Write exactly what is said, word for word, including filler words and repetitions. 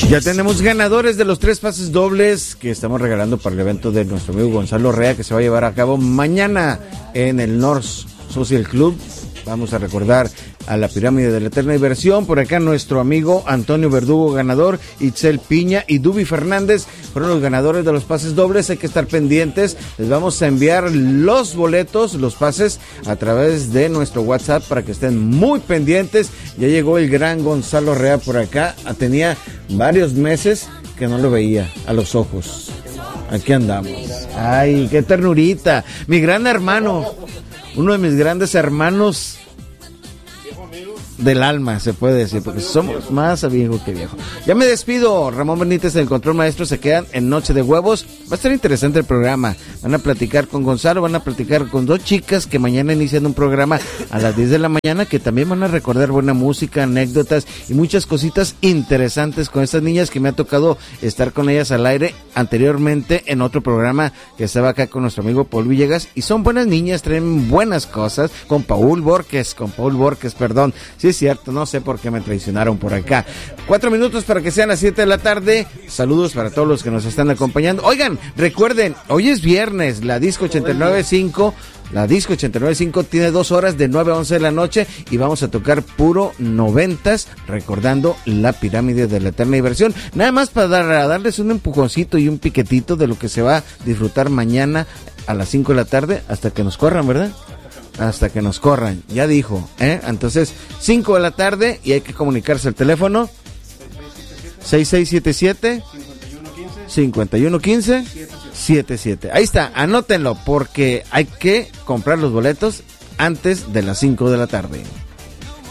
Ya tenemos ganadores de los tres pases dobles que estamos regalando para el evento de nuestro amigo Gonzalo Rea, que se va a llevar a cabo mañana en el North Social Club. Vamos a recordar a la Pirámide de la Eterna Diversión. Por acá nuestro amigo Antonio Verdugo, ganador, Itzel Piña y Dubi Fernández fueron los ganadores de los pases dobles. Hay que estar pendientes. Les vamos a enviar los boletos, los pases a través de nuestro WhatsApp para que estén muy pendientes. Ya llegó el gran Gonzalo Rea por acá. Tenía varios meses que no lo veía a los ojos. Aquí andamos. Ay, qué ternurita. Mi gran hermano, uno de mis grandes hermanos del alma, se puede decir, porque somos más viejo que viejo. Ya me despido. Ramón Benítez del Control Maestro. Se quedan en Noche de Huevos. Va a estar interesante el programa. Van a platicar con Gonzalo, van a platicar con dos chicas que mañana inician un programa a las diez de la mañana, que también van a recordar buena música, anécdotas y muchas cositas interesantes con estas niñas que me ha tocado estar con ellas al aire anteriormente en otro programa que estaba acá con nuestro amigo Paul Villegas, y son buenas niñas, traen buenas cosas, con Paul Borges, con Paul Borges, perdón. Sí, es cierto, no sé por qué me traicionaron por acá. Cuatro minutos para que sean las siete de la tarde. Saludos para todos los que nos están acompañando. Oigan, recuerden, hoy es viernes, la Disco ochenta y nueve punto cinco, la Disco ochenta y nueve punto cinco tiene dos horas de nueve a once de la noche y vamos a tocar puro noventas, recordando la Pirámide de la Eterna Diversión. Nada más para dar, a darles un empujoncito y un piquetito de lo que se va a disfrutar mañana a las cinco de la tarde, hasta que nos corran, ¿verdad? Hasta que nos corran, ya dijo, ¿eh? Entonces, cinco de la tarde y hay que comunicarse al teléfono seis seis siete siete, cinco uno uno cinco, siete siete. Ahí está, anótenlo porque hay que comprar los boletos antes de las cinco de la tarde.